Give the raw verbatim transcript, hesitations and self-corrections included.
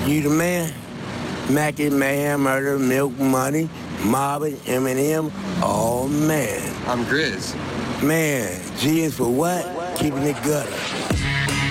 You the man? Mackie, Mayhem, Murder, Milk, Money, Mobbin, Eminem. Oh, man. I'm Grizz. Man, G is for what? Keeping it gutter.